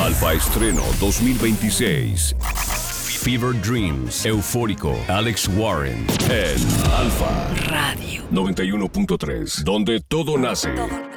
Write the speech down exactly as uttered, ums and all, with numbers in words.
Alfa Estreno dos mil veintiséis. Fever Dreams, Eufórico, Alex Warren en Alfa Radio noventa y uno punto tres, donde todo nace.